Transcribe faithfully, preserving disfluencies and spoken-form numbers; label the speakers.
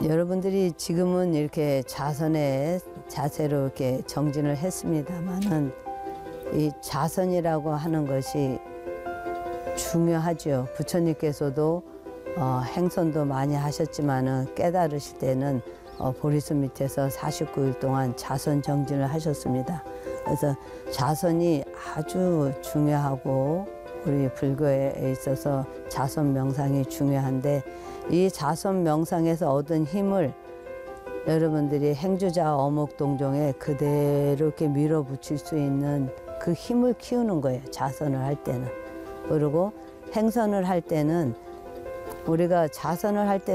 Speaker 1: 여러분들이 지금은 이렇게 자선의 자세로 이렇게 정진을 했습니다만은 이 자선이라고 하는 것이 중요하죠. 부처님께서도 어, 행선도 많이 하셨지만은 깨달으실 때는 어, 보리숲 밑에서 사십구 일 동안 자선 정진을 하셨습니다. 그래서 자선이 아주 중요하고 우리 불교에 있어서 자선 명상이 중요한데 이 자선 명상에서 얻은 힘을 여러분들이 행주자 어목동정에 그대로 이렇게 밀어붙일 수 있는 그 힘을 키우는 거예요. 자선을 할 때는. 그리고 행선을 할 때는 우리가 자선을 할 때